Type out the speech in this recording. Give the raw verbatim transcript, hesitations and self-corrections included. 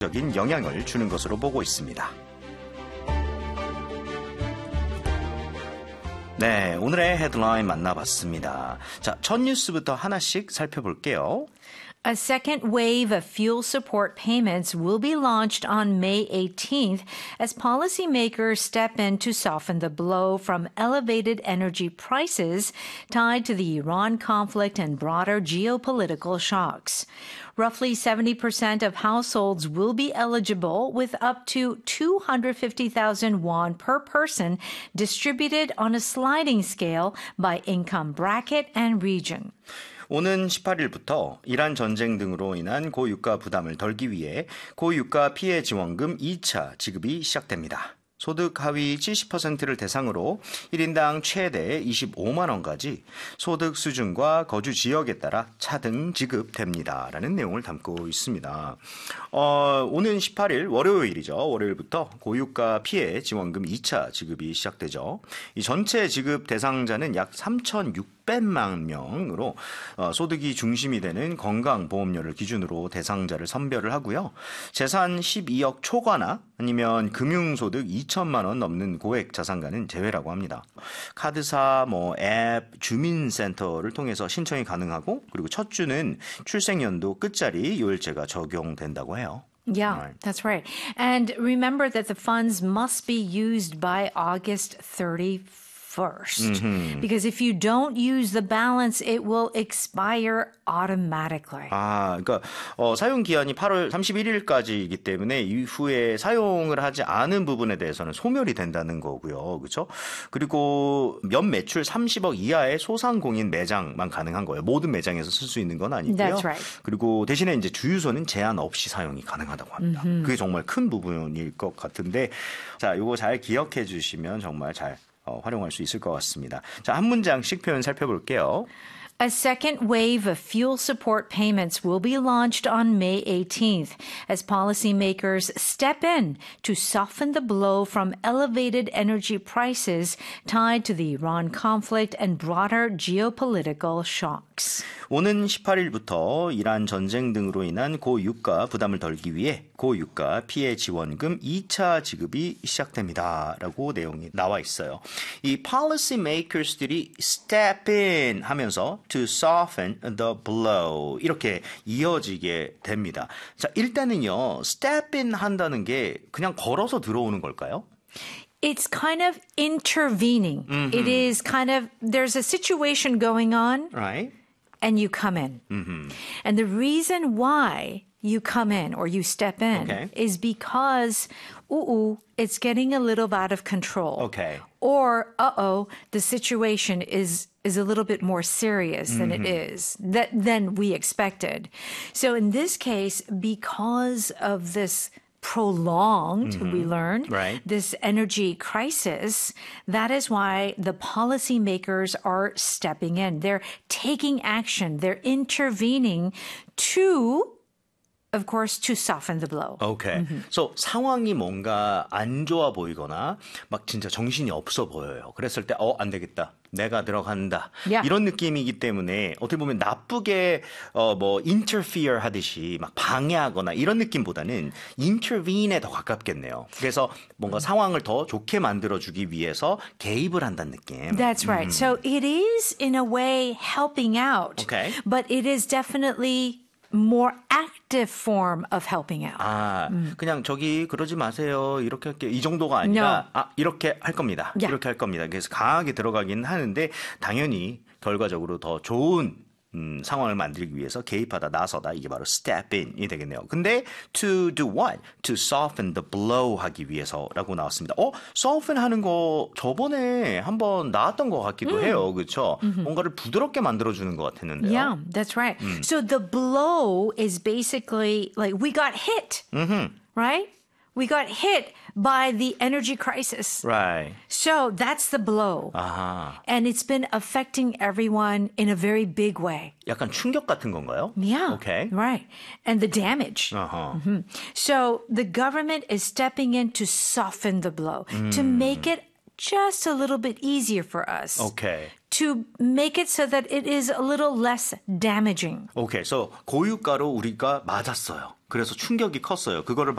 적인 영향을 주는 것으로 보고 있습니다. 네, 오늘의 헤드라인 만나봤습니다. 자, 첫 뉴스부터 하나씩 살펴볼게요. A second wave of fuel support payments will be launched on May eighteenth as policymakers step in to soften the blow from elevated energy prices tied to the Iran conflict and broader geopolitical shocks. Roughly seventy percent of households will be eligible with up to two hundred fifty thousand won per person distributed on a sliding scale by income bracket and region. 오는 십팔 일부터 이란 전쟁 등으로 인한 고유가 부담을 덜기 위해 고유가 피해 지원금 이 차 지급이 시작됩니다. 소득 하위 칠십 퍼센트를 대상으로 일 인당 최대 이십오만 원까지 소득 수준과 거주 지역에 따라 차등 지급됩니다. 라는 내용을 담고 있습니다. 어, 오는 십팔 일 월요일이죠. 월요일부터 고유가 피해 지원금 이 차 지급이 시작되죠. 이 전체 지급 대상자는 약 삼천육백만 명으로 어, 소득이 중심이 되는 건강보험료를 기준으로 대상자를 선별을 하고요. 재산 십이억 초과나 아니면 금융소득 이천만 원 넘는 고액 자산가는 제외라고 합니다. 카드사, 뭐 앱, 주민센터를 통해서 신청이 가능하고 그리고 첫 주는 출생연도 끝자리 요일제가 적용된다고 해요. Yeah, Right. that's right. And remember that the funds must be used by August thirty-first. Mm-hmm. Because if you don't use the balance, it will expire automatically. 아, 그러니까 어, 사용 기한이 팔월 삼십일일까지이기 때문에 이후에 사용을 하지 않은 부분에 대해서는 소멸이 된다는 거고요. 그렇죠? 그리고 연 매출 삼십억 이하의 소상공인 매장만 가능한 거예요. 모든 매장에서 쓸 수 있는 건 아니고요. That's right. 그리고 대신에 이제 주유소는 제한 없이 사용이 가능하다고 합니다. Mm-hmm. 그게 정말 큰 부분일 것 같은데 자, 이거 잘 기억해 주시면 정말 잘 어, 활용할 수 있을 것 같습니다. 자, 한 문장씩 표현 살펴볼게요. A second wave of fuel support payments will be launched on May eighteenth as policymakers step in to soften the blow from elevated energy prices tied to the Iran conflict and broader geopolitical shocks. 오는 십팔 일부터 이란 전쟁 등으로 인한 고유가 부담을 덜기 위해 고유가 피해 지원금 이 차 지급이 시작됩니다. 라고 내용이 나와 있어요. 이 policy makers들이 step in 하면서 to soften the blow 이렇게 이어지게 됩니다. 자, 일단은요. step in 한다는 게 그냥 걸어서 들어오는 걸까요? It's kind of intervening. Mm-hmm. It is kind of, there's a situation going on. Right. And you come in. Mm-hmm. And the reason why you come in or you step in okay. is because, ooh, it's getting a little out of control. Okay. Or, uh-oh, the situation is is a little bit more serious than mm-hmm. it is, that, than we expected. So in this case, because of this prolonged, mm-hmm. we learned, right. this energy crisis, that is why the policymakers are stepping in. They're taking action. They're intervening to, of course, to soften the blow. Okay. Mm-hmm. So 상황이 뭔가 안 좋아 보이거나 막 진짜 정신이 없어 보여요. 그랬을 때 어, 안 되겠다. 내가 들어간다. Yeah. 이런 느낌이기 때문에 어떻게 보면 나쁘게 어, 뭐 interfere 하듯이 막 방해하거나 이런 느낌보다는 intervene에 더 가깝겠네요. 그래서 뭔가 상황을 더 좋게 만들어주기 위해서 개입을 한다는 느낌. That's right. 음. So it is in a way helping out. Okay. But it is definitely more active form of helping out. 아, 음. 그냥 저기 그러지 마세요. 이렇게 할게요. 이 정도가 아니라 No. 아, 이렇게 할 겁니다. Yeah. 이렇게 할 겁니다. 그래서 강하게 들어가긴 하는데 당연히 결과적으로 더 좋은 음, 상황을 만들기 위해서 개입하다, 나서다 이게 바로 step in이 되겠네요. 근데 to do what? To soften the blow 하기 위해서라고 나왔습니다. 어? soften 하는 거 저번에 한번 나왔던 것 같기도 음. 해요. 그렇죠? Mm-hmm. 뭔가를 부드럽게 만들어주는 것 같았는데요. Yeah, that's right. 음. So the blow is basically like we got hit, Mm-hmm. right? We got hit by the energy crisis. Right. So that's the blow. 아하. And it's been affecting everyone in a very big way. 약간 충격 같은 건가요? Yeah. Okay. Right. And the damage. Uh-huh. Mm-hmm. So the government is stepping in to soften the blow, 음. to make it just a little bit easier for us. Okay. To make it so that it is a little less damaging. Okay. So 고유가로 우리가 맞았어요. 그래서 충격이 컸어요. 그거를